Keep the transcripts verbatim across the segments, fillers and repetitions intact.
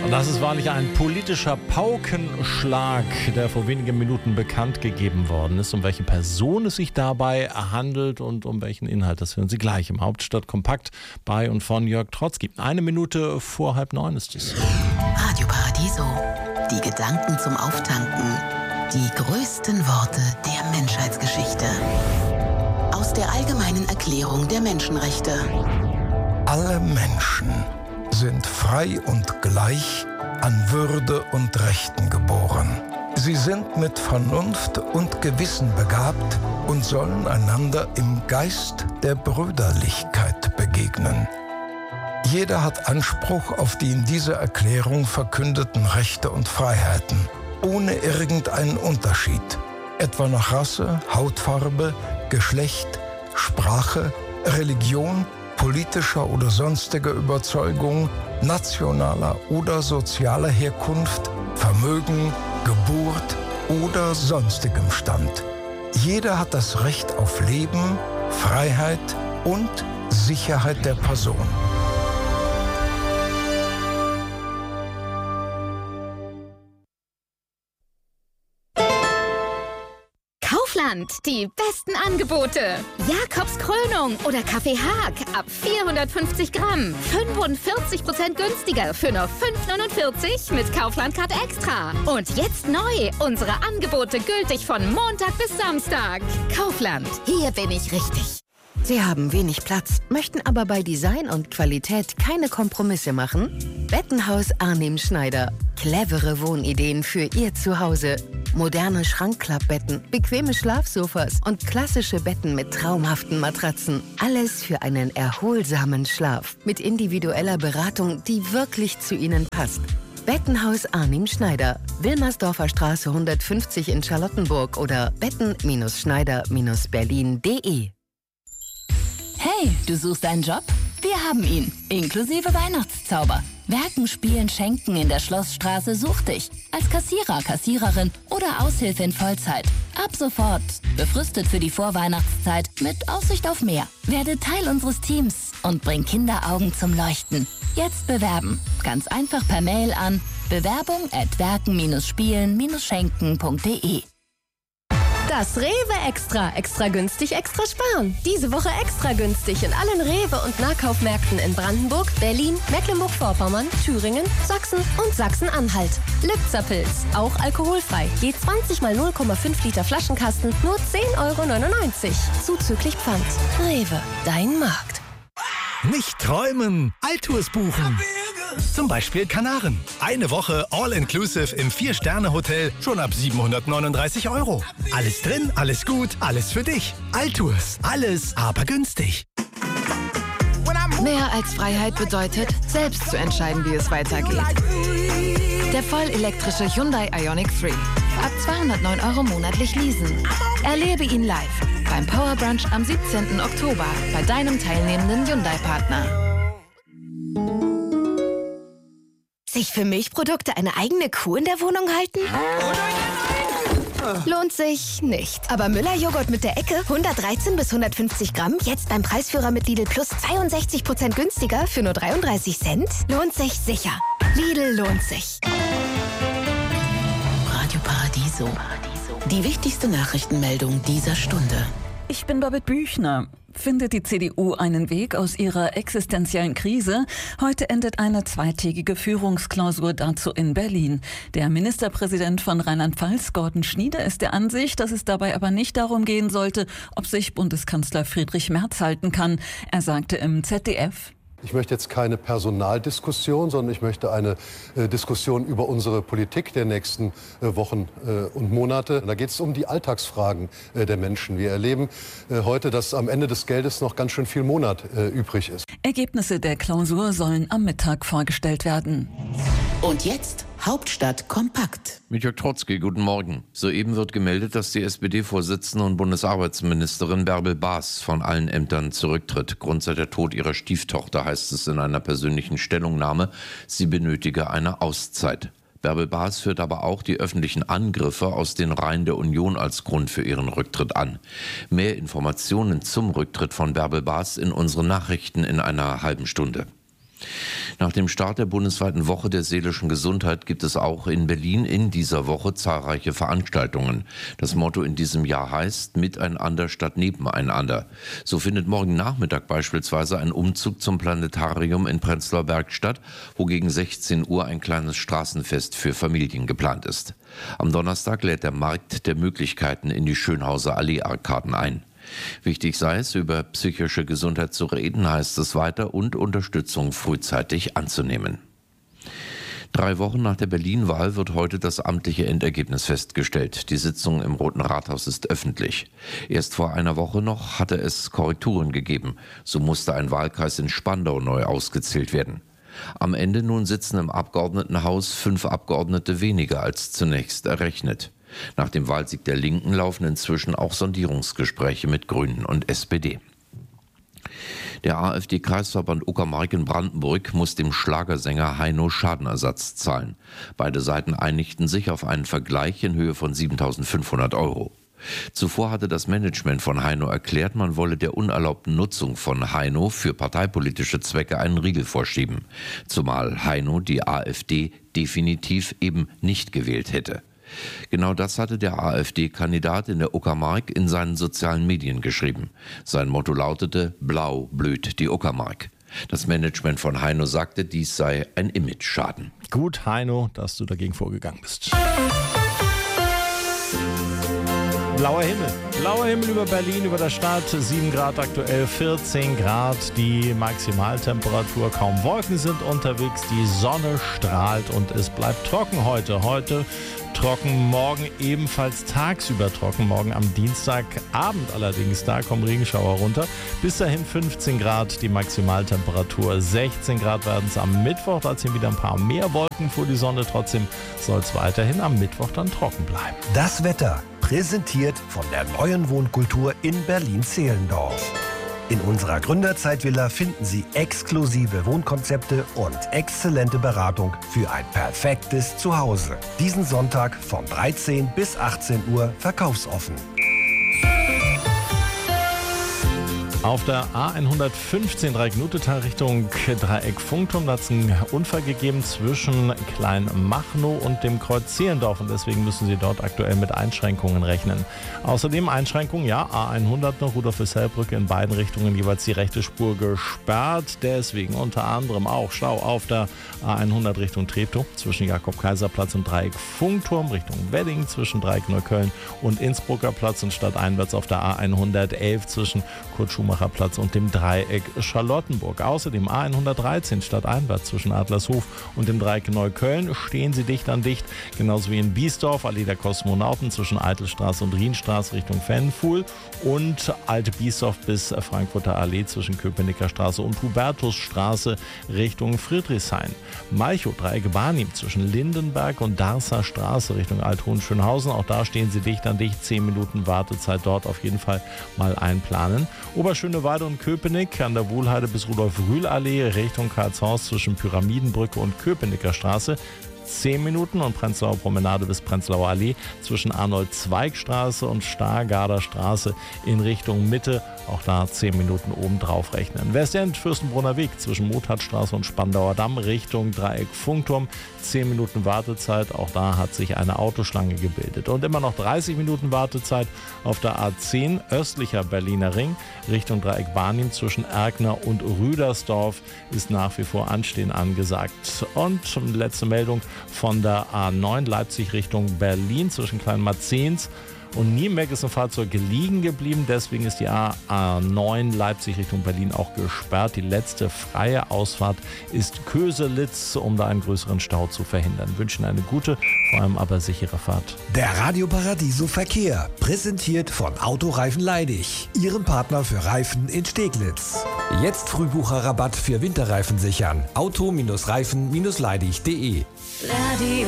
Und das ist wahrlich ein politischer Paukenschlag, der vor wenigen Minuten bekannt gegeben worden ist. Um welche Person es sich dabei handelt und um welchen Inhalt, das hören Sie gleich im Hauptstadtkompakt bei und von Jörg Trotzki. Eine Minute vor halb neun ist es. Radio Paradiso. Die Gedanken zum Auftanken. Die größten Worte der Menschheitsgeschichte. Aus der Allgemeinen Erklärung der Menschenrechte. Alle Menschen sind frei und gleich an Würde und Rechten geboren. Sie sind mit Vernunft und Gewissen begabt und sollen einander im Geist der Brüderlichkeit begegnen. Jeder hat Anspruch auf die in dieser Erklärung verkündeten Rechte und Freiheiten, ohne irgendeinen Unterschied, etwa nach Rasse, Hautfarbe, Geschlecht, Sprache, Religion, politischer oder sonstiger Überzeugung, nationaler oder sozialer Herkunft, Vermögen, Geburt oder sonstigem Stand. Jeder hat das Recht auf Leben, Freiheit und Sicherheit der Person. Kaufland, die besten Angebote. Jakobs Krönung oder Kaffee Haag ab vierhundertfünfzig Gramm. fünfundvierzig Prozent günstiger für nur fünf neunundvierzig mit Kaufland Card Extra. Und jetzt neu, unsere Angebote gültig von Montag bis Samstag. Kaufland, hier bin ich richtig. Sie haben wenig Platz, möchten aber bei Design und Qualität keine Kompromisse machen? Bettenhaus Arnim Schneider. Clevere Wohnideen für Ihr Zuhause. Moderne Schrankklappbetten, bequeme Schlafsofas und klassische Betten mit traumhaften Matratzen. Alles für einen erholsamen Schlaf. Mit individueller Beratung, die wirklich zu Ihnen passt. Bettenhaus Arnim Schneider. Wilmersdorfer Straße hundertfünfzig in Charlottenburg oder betten Schneider Berlin punkt de. Hey, du suchst einen Job? Wir haben ihn, inklusive Weihnachtszauber. Werken, Spielen, Schenken in der Schlossstraße sucht dich. Als Kassierer, Kassiererin oder Aushilfe in Vollzeit. Ab sofort. Befristet für die Vorweihnachtszeit mit Aussicht auf mehr. Werde Teil unseres Teams und bring Kinderaugen zum Leuchten. Jetzt bewerben. Ganz einfach per Mail an bewerbung at werken spielen schenken punkt de. Das Rewe Extra. Extra günstig, extra sparen. Diese Woche extra günstig in allen Rewe- und Nahkaufmärkten in Brandenburg, Berlin, Mecklenburg-Vorpommern, Thüringen, Sachsen und Sachsen-Anhalt. Lipzerpilz, auch alkoholfrei. Je zwanzig mal null Komma fünf Liter Flaschenkasten, nur zehn Euro neunundneunzig. Zuzüglich Pfand. Rewe, dein Markt. Nicht träumen, Altours buchen. Zum Beispiel Kanaren. Eine Woche All-Inclusive im Vier-Sterne-Hotel schon ab siebenhundertneununddreißig Euro. Alles drin, alles gut, alles für dich. Altours, alles aber günstig. Mehr als Freiheit bedeutet, selbst zu entscheiden, wie es weitergeht. Der vollelektrische Hyundai Ioniq drei. Ab zweihundertneun Euro monatlich leasen. Erlebe ihn live beim Power Brunch am siebzehnten Oktober bei deinem teilnehmenden Hyundai-Partner. Sich für Milchprodukte eine eigene Kuh in der Wohnung halten? Lohnt sich nicht. Aber Müller-Joghurt mit der Ecke, hundertdreizehn bis hundertfünfzig Gramm, jetzt beim Preisführer mit Lidl Plus zweiundsechzig Prozent günstiger für nur dreiunddreißig Cent? Lohnt sich sicher. Lidl lohnt sich. Radio Paradiso. Die wichtigste Nachrichtenmeldung dieser Stunde. Ich bin Babette Büchner. Findet die C D U einen Weg aus ihrer existenziellen Krise? Heute endet eine zweitägige Führungsklausur dazu in Berlin. Der Ministerpräsident von Rheinland-Pfalz, Gordon Schnieder, ist der Ansicht, dass es dabei aber nicht darum gehen sollte, ob sich Bundeskanzler Friedrich Merz halten kann. Er sagte im Z D F: Ich möchte jetzt keine Personaldiskussion, sondern ich möchte eine äh, Diskussion über unsere Politik der nächsten äh, Wochen äh, und Monate. Da geht es um die Alltagsfragen äh, der Menschen. Wir erleben äh, heute, dass am Ende des Geldes noch ganz schön viel Monat äh, übrig ist. Ergebnisse der Klausur sollen am Mittag vorgestellt werden. Und jetzt Hauptstadt kompakt. Mit Jörg Trotzki, guten Morgen. Soeben wird gemeldet, dass die S P D-Vorsitzende und Bundesarbeitsministerin Bärbel Baas von allen Ämtern zurücktritt. Grund sei der Tod ihrer Stieftochter, heißt es in einer persönlichen Stellungnahme. Sie benötige eine Auszeit. Bärbel Baas führt aber auch die öffentlichen Angriffe aus den Reihen der Union als Grund für ihren Rücktritt an. Mehr Informationen zum Rücktritt von Bärbel Baas in unseren Nachrichten in einer halben Stunde. Nach dem Start der bundesweiten Woche der seelischen Gesundheit gibt es auch in Berlin in dieser Woche zahlreiche Veranstaltungen. Das Motto in diesem Jahr heißt Miteinander statt Nebeneinander. So findet morgen Nachmittag beispielsweise ein Umzug zum Planetarium in Prenzlauer Berg statt, wo gegen sechzehn Uhr ein kleines Straßenfest für Familien geplant ist. Am Donnerstag lädt der Markt der Möglichkeiten in die Schönhauser Allee-Arkaden ein. Wichtig sei es, über psychische Gesundheit zu reden, heißt es weiter, und Unterstützung frühzeitig anzunehmen. Drei Wochen nach der Berlin-Wahl wird heute das amtliche Endergebnis festgestellt. Die Sitzung im Roten Rathaus ist öffentlich. Erst vor einer Woche noch hatte es Korrekturen gegeben. So musste ein Wahlkreis in Spandau neu ausgezählt werden. Am Ende nun sitzen im Abgeordnetenhaus fünf Abgeordnete weniger als zunächst errechnet. Nach dem Wahlsieg der Linken laufen inzwischen auch Sondierungsgespräche mit Grünen und S P D. Der AfD-Kreisverband Uckermark in Brandenburg muss dem Schlagersänger Heino Schadenersatz zahlen. Beide Seiten einigten sich auf einen Vergleich in Höhe von siebentausendfünfhundert Euro. Zuvor hatte das Management von Heino erklärt, man wolle der unerlaubten Nutzung von Heino für parteipolitische Zwecke einen Riegel vorschieben. Zumal Heino die AfD definitiv eben nicht gewählt hätte. Genau das hatte der AfD-Kandidat in der Uckermark in seinen sozialen Medien geschrieben. Sein Motto lautete: Blau blüht die Uckermark. Das Management von Heino sagte, dies sei ein Image-Schaden. Gut, Heino, dass du dagegen vorgegangen bist. Blauer Himmel. Blauer Himmel über Berlin, über der Stadt. sieben Grad aktuell, vierzehn Grad die Maximaltemperatur. Kaum Wolken sind unterwegs, die Sonne strahlt und es bleibt trocken heute. Heute trocken, morgen ebenfalls tagsüber trocken. Morgen am Dienstagabend allerdings, da kommen Regenschauer runter. Bis dahin fünfzehn Grad die Maximaltemperatur. sechzehn Grad werden es am Mittwoch. Da ziehen wieder ein paar mehr Wolken vor die Sonne. Trotzdem soll es weiterhin am Mittwoch dann trocken bleiben. Das Wetter präsentiert von der neuen Wohnkultur in Berlin-Zehlendorf. In unserer Gründerzeitvilla finden Sie exklusive Wohnkonzepte und exzellente Beratung für ein perfektes Zuhause. Diesen Sonntag von dreizehn bis achtzehn Uhr verkaufsoffen. Auf der A hundertfünfzehn Dreieck-Nutetal Richtung Dreieck-Funkturm, da hat es einen Unfall gegeben zwischen Kleinmachnow und dem Kreuz Zehlendorf und deswegen müssen Sie dort aktuell mit Einschränkungen rechnen. Außerdem Einschränkungen, ja, A hundert noch, Rudolf-Wilhelm-Brücke in beiden Richtungen jeweils die rechte Spur gesperrt. Deswegen unter anderem auch Stau auf der A hundert Richtung Treptow zwischen Jakob-Kaiser-Platz und Dreieck-Funkturm, Richtung Wedding zwischen Dreieck-Neukölln und Innsbrucker Platz und stadteinwärts auf der A hundertelf zwischen Kurt-Schumacher Platz und dem Dreieck Charlottenburg. Außerdem A hundertdreizehn stadteinwärts zwischen Adlershof und dem Dreieck Neukölln stehen sie dicht an dicht, genauso wie in Biesdorf, Allee der Kosmonauten zwischen Eitelstraße und Rienstraße Richtung Fennfuhl und Alte Biesdorf bis Frankfurter Allee zwischen Köpenicker Straße und Hubertusstraße Richtung Friedrichshain. Malchow, Dreieck Barnim zwischen Lindenberg und Darßer Straße Richtung Alt-Hohenschönhausen. Auch da stehen sie dicht an dicht. zehn Minuten Wartezeit dort auf jeden Fall mal einplanen. Oberschöneweide und Köpenick an der Wohlheide bis Rudolf-Rühl-Allee Richtung Karlshorst zwischen Pyramidenbrücke und Köpenicker Straße zehn Minuten und Prenzlauer Promenade bis Prenzlauer Allee zwischen Arnold-Zweig-Straße und Stargarder Straße in Richtung Mitte. Auch da zehn Minuten obendrauf rechnen. Westend, Fürstenbrunner Weg zwischen Mothartstraße und Spandauer Damm Richtung Dreieck Funkturm. zehn Minuten Wartezeit. Auch da hat sich eine Autoschlange gebildet. Und immer noch dreißig Minuten Wartezeit auf der A zehn östlicher Berliner Ring Richtung Dreieck Barnim zwischen Erkner und Rüdersdorf ist nach wie vor Anstehen angesagt. Und letzte Meldung von der A neun Leipzig Richtung Berlin zwischen Kleinmarzens und Nienberg ist ein Fahrzeug liegen geblieben. Deswegen ist die A neun Leipzig Richtung Berlin auch gesperrt. Die letzte freie Ausfahrt ist Köselitz, um da einen größeren Stau zu verhindern. Wir wünschen eine gute, vor allem aber sichere Fahrt. Der Radio Paradiso Verkehr, präsentiert von Autoreifen Leidig, Ihrem Partner für Reifen in Steglitz. Jetzt Frühbucherrabatt für Winterreifen sichern. Auto-Reifen Leidig punkt de. Radio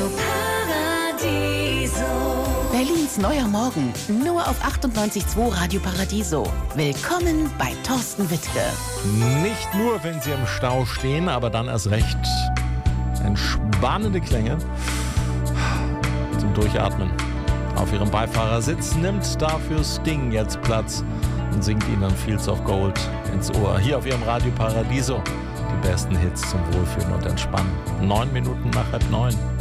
Paradiso. Berlins neuer Morgen, nur auf achtundneunzig Komma zwei Radio Paradiso. Willkommen bei Thorsten Wittke. Nicht nur, wenn Sie im Stau stehen, aber dann erst recht. Entspannende Klänge zum Durchatmen. Auf Ihrem Beifahrersitz nimmt dafür Sting jetzt Platz und singt Ihnen Fields of Gold ins Ohr. Hier auf Ihrem Radio Paradiso. Die besten Hits zum Wohlfühlen und Entspannen. Neun Minuten nach halb neun.